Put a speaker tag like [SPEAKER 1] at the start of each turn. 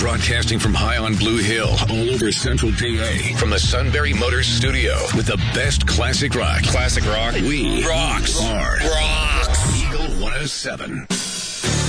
[SPEAKER 1] Broadcasting from high on Blue Hill, all over Central PA. From the Sunbury Motors Studio, with the best classic rock. Classic rock. We rocks. Are Rocks. Eagle 107.